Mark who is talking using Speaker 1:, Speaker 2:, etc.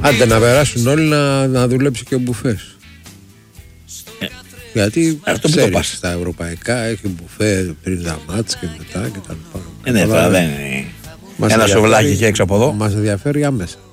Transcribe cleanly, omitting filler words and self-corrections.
Speaker 1: Άντε να περάσουν όλοι να δουλέψει και ο Μπουφές. Γιατί
Speaker 2: αυτό που το πας
Speaker 1: στα ευρωπαϊκά έχει μπουφέ πριν τα μάτς και μετά και τα λοιπά.
Speaker 2: Ναι, τώρα δεν είναι. Ένα σοβλάκι και έξω από εδώ.
Speaker 1: Μας ενδιαφέρει άμεσα.